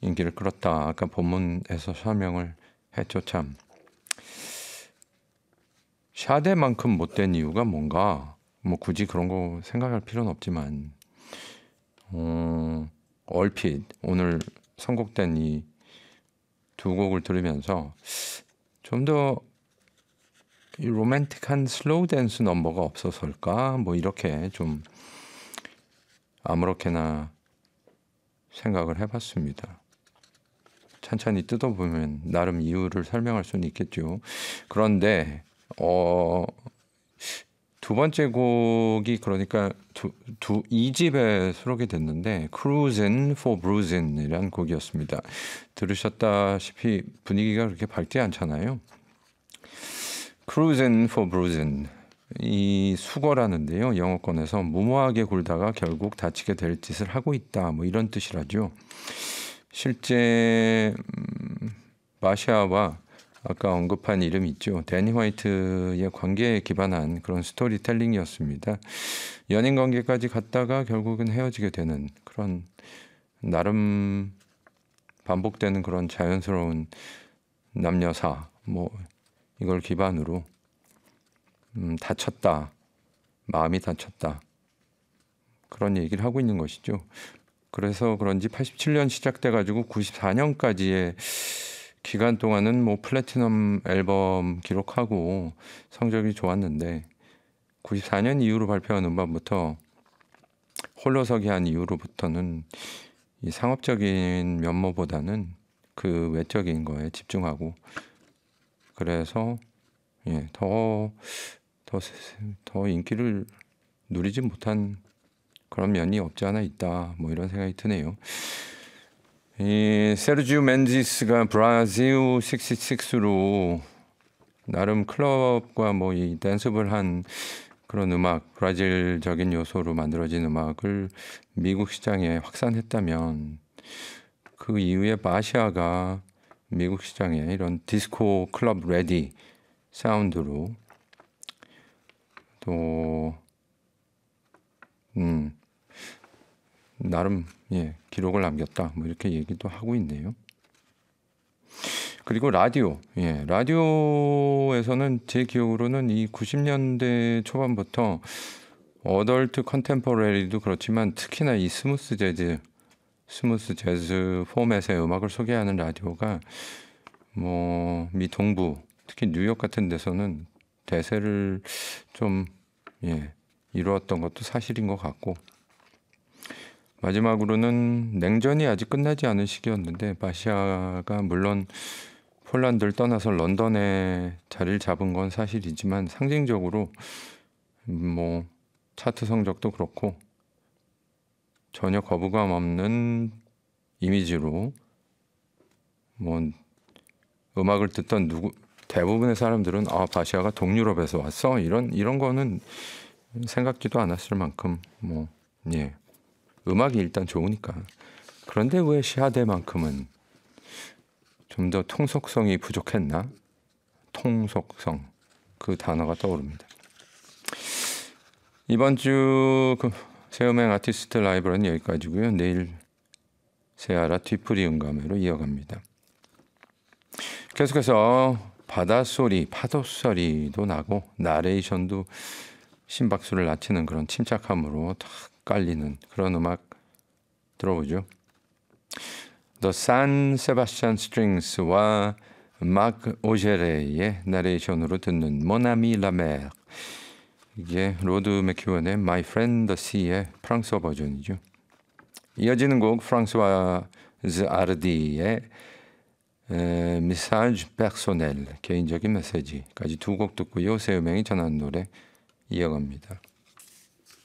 인기를 끌었다. 아까 본문에서 설명을 했죠. 참 샤데만큼 못된 이유가 뭔가 뭐 굳이 그런 거 생각할 필요는 없지만 얼핏 오늘 선곡된 이 두 곡을 들으면서 좀 더 로맨틱한 슬로우 댄스 넘버가 없어서일까 뭐 이렇게 좀 아무렇게나 생각을 해봤습니다. 찬찬히 뜯어보면 나름 이유를 설명할 수는 있겠죠. 그런데 두 번째 곡이 그러니까 이 집에 수록이 됐는데 Cruisin' for Bruisin' 이란 곡이었습니다. 들으셨다시피 분위기가 그렇게 밝지 않잖아요. Cruisin' for Bruisin' 이 수거라는데요. 영어권에서 무모하게 굴다가 결국 다치게 될 짓을 하고 있다. 뭐 이런 뜻이라죠. 실제 마샤와 아까 언급한 이름 있죠. 데니 화이트의 관계에 기반한 그런 스토리텔링이었습니다. 연인 관계까지 갔다가 결국은 헤어지게 되는 그런 나름 반복되는 그런 자연스러운 남녀사 뭐 이걸 기반으로 다쳤다. 마음이 다쳤다. 그런 얘기를 하고 있는 것이죠. 그래서 그런지 87년 시작돼가지고 94년까지의 기간 동안은 뭐 플래티넘 앨범 기록하고 성적이 좋았는데 94년 이후로 발표한 음반부터 홀로서기 한 이후로부터는 이 상업적인 면모보다는 그 외적인 거에 집중하고 그래서 더 인기를 누리지 못한 그런 면이 없지 않아 있다. 뭐 이런 생각이 드네요. 이 세르지오 멘지스가 브라질 66로 나름 클럽과 뭐 이 댄스를 한 그런 음악, 브라질적인 요소로 만들어진 음악을 미국 시장에 확산했다면 그 이후에 마시아가 미국 시장에 이런 디스코 클럽 레디 사운드로 또 나름 기록을 남겼다. 뭐 이렇게 얘기도 하고 있네요. 그리고 라디오에서는 제 기억으로는 이 90년대 초반부터 어덜트 컨템포러리도 그렇지만 특히나 이 스무스 재즈 포맷의 음악을 소개하는 라디오가 뭐 미 동부 특히 뉴욕 같은 데서는 대세를 좀 이루었던 것도 사실인 것 같고 마지막으로는 냉전이 아직 끝나지 않은 시기였는데 마시아가 물론 폴란드를 떠나서 런던에 자리를 잡은 건 사실이지만 상징적으로 뭐 차트 성적도 그렇고 전혀 거부감 없는 이미지로 뭐 음악을 듣던 대부분의 사람들은 바시아가 동유럽에서 왔어 이런 거는 생각지도 않았을 만큼 음악이 일단 좋으니까. 그런데 왜 샤데만큼은 좀 더 통속성이 부족했나? 통속성 그 단어가 떠오릅니다. 이번 주 새음행 아티스트 라이브는 여기까지고요. 내일 세아라 뒤풀이 음감회로 이어갑니다. 계속해서 바닷소리, 파도소리도 나고 나레이션도 심박수를 낮추는 그런 침착함으로 탁 깔리는 그런 음악 들어보죠. The San Sebastian Strings와 마크 오제레의 나레이션으로 듣는 Mon Ami La Mer. 이게 로드 맥큐언의 My Friend the Sea의 프랑스어 버전이죠. 이어지는 곡 프랑스와즈 아르디의 Message Personnel 개인적인 메시지까지 두 곡 듣고요. 새음행이 전한 노래 이어갑니다.